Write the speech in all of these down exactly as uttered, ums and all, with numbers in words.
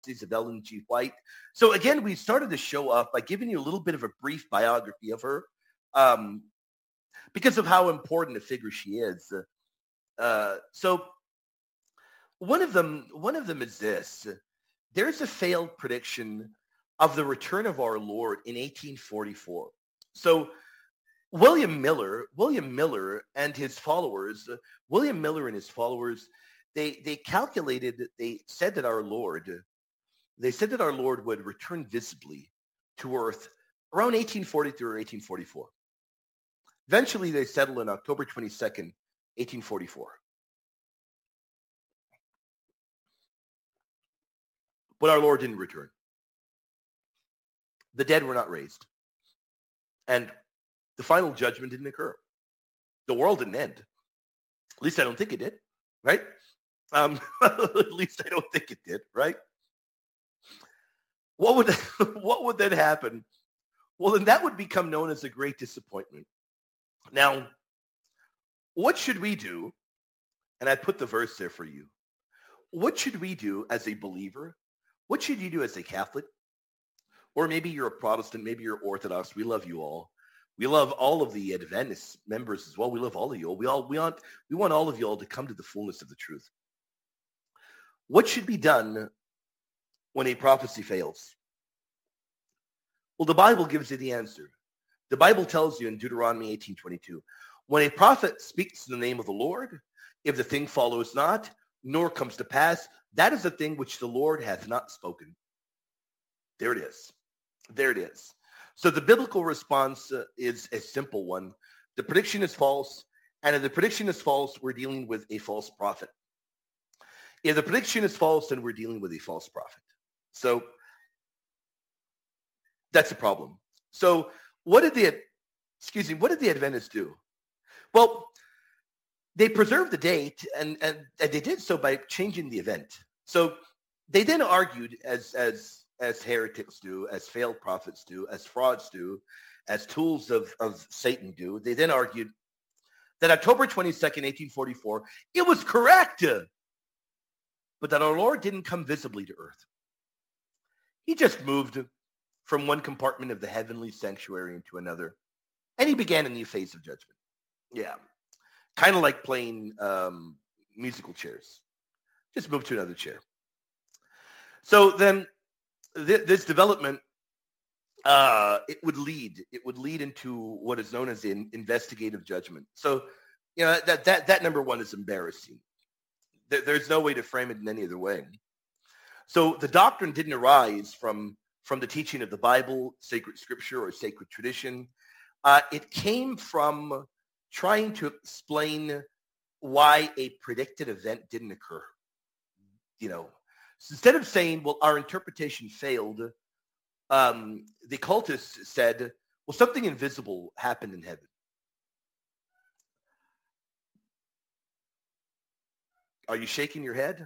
of Ellen G. White. So again, we started the show off by giving you a little bit of a brief biography of her, um, because of how important a figure she is. Uh, so one of them, one of them is this: there's a failed prediction of the return of our Lord in eighteen forty-four. So William Miller, William Miller and his followers, uh, William Miller and his followers, they they calculated, they said that our Lord, they said that our Lord would return visibly to earth around eighteen forty-three or eighteen forty-four. Eventually, they settled on October twenty-second, eighteen forty-four. But our Lord didn't return. The dead were not raised. And the final judgment didn't occur. The world didn't end. At least I don't think it did, right? Um, at least I don't think it did, right? What would what would then happen? Well, then that would become known as a great disappointment. Now, what should we do? And I put the verse there for you. What should we do as a believer? What should you do as a Catholic? Or maybe you're a Protestant, maybe you're Orthodox. We love you all. We love all of the Adventist members as well. We love all of you all. We all we want we want all of you all to come to the fullness of the truth. What should be done when a prophecy fails? Well, the Bible gives you the answer. The Bible tells you in Deuteronomy eighteen twenty-two, when a prophet speaks in the name of the Lord, if the thing follows not, nor comes to pass, that is the thing which the Lord hath not spoken. There it is. There it is. So the biblical response uh, is a simple one. The prediction is false, and if the prediction is false, we're dealing with a false prophet. If the prediction is false, then we're dealing with a false prophet. So that's a problem. So what did the, excuse me, what did the Adventists do? Well, they preserved the date, and, and, and they did so by changing the event. So they then argued, as as as heretics do, as failed prophets do, as frauds do, as tools of, of Satan do. They then argued that October twenty-second, eighteen forty-four, it was correct, but that our Lord didn't come visibly to earth. He just moved from one compartment of the heavenly sanctuary into another, and he began a new phase of judgment. Yeah, kind of like playing um, musical chairs. Just move to another chair. So then th- this development, uh, it would lead, it would lead into what is known as an investigative judgment. So, you know, that, that, that number one is embarrassing. There, there's no way to frame it in any other way. So the doctrine didn't arise from, from the teaching of the Bible, sacred scripture, or sacred tradition. Uh, it came from trying to explain why a predicted event didn't occur. You know, so instead of saying, well, our interpretation failed, um, the cultists said, well, something invisible happened in heaven. Are you shaking your head?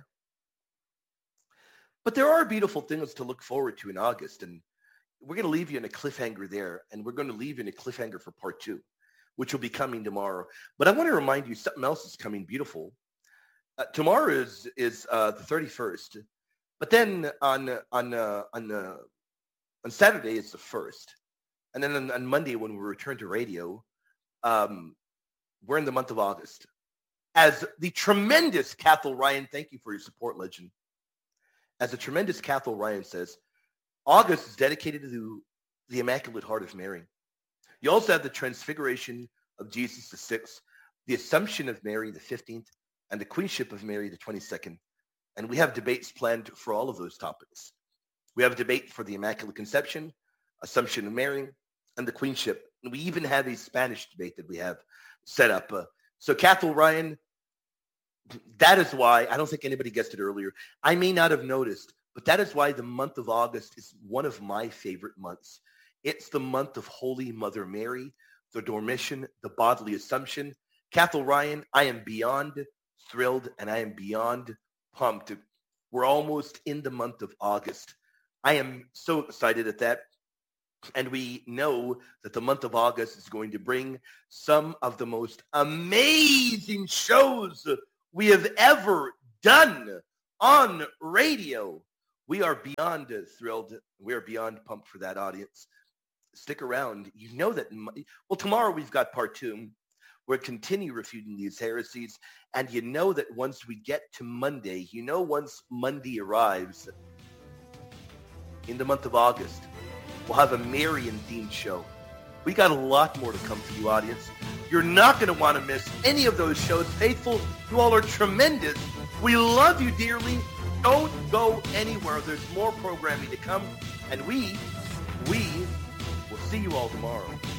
But there are beautiful things to look forward to in August, and we're going to leave you in a cliffhanger there, and we're going to leave you in a cliffhanger for part two, which will be coming tomorrow. But I want to remind you, something else is coming beautiful. Uh, tomorrow is is uh, the thirty-first, but then on on uh, on uh, on Saturday is the first, and then on, on Monday when we return to radio, um, we're in the month of August. As the tremendous Cathal Ryan, thank you for your support, legend. As the tremendous Cathal Ryan says, August is dedicated to the Immaculate Heart of Mary. You also have the Transfiguration of Jesus the sixth, the Assumption of Mary the fifteenth, and the Queenship of Mary the twenty-second. And we have debates planned for all of those topics. We have a debate for the Immaculate Conception, Assumption of Mary, and the Queenship. And we even have a Spanish debate that we have set up. Uh, so Cathal Ryan, that is why, I don't think anybody guessed it earlier. I may not have noticed, but that is why the month of August is one of my favorite months. It's the month of Holy Mother Mary, the Dormition, the bodily Assumption. Cathal Ryan, I am beyond thrilled, and I am beyond pumped. We're almost in the month of August. I am so excited at that. And we know that the month of August is going to bring some of the most amazing shows we have ever done on radio. We are beyond uh, thrilled. We are beyond pumped for that, audience. Stick around. You know that, well, tomorrow we've got part two. We'll continue refuting these heresies. And you know that once we get to Monday, you know once Monday arrives in the month of August, we'll have a Marian themed show. We got a lot more to come to you, audience. You're not going to want to miss any of those shows. Faithful, you all are tremendous. We love you dearly. Don't go anywhere. There's more programming to come. And we, we will see you all tomorrow.